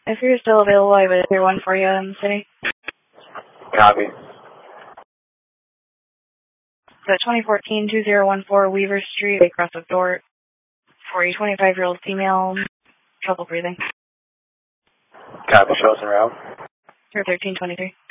If you're still available, I would hear one for you in the city. Copy. So 2014-2014 Weaver Street, across the door, for a 25-year-old female, trouble breathing. Copy, show us en route. Or 1323.